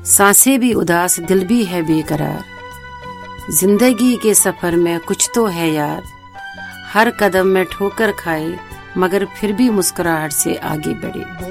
सांसें भी उदास, दिल भी है बेकरार। जिंदगी के सफर में कुछ तो है यार, हर कदम में ठोकर खाए मगर फिर भी मुस्कुराहट से आगे बढ़े।